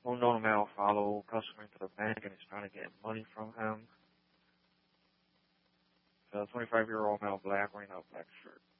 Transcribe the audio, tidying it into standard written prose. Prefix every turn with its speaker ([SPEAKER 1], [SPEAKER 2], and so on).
[SPEAKER 1] Unknown male follow customer into the bank and is trying to get money from him. So 25-year-old male, black, wearing a black shirt.